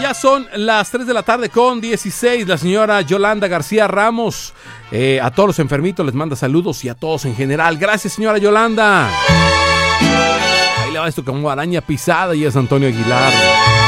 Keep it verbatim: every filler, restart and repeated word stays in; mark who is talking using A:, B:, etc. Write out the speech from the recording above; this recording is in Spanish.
A: ya son las tres de la tarde con dieciséis. La señora Yolanda García Ramos, eh, a todos los enfermitos les manda saludos y a todos en general. Gracias, señora Yolanda. Ahí le va esto como araña pisada y es Antonio Aguilar.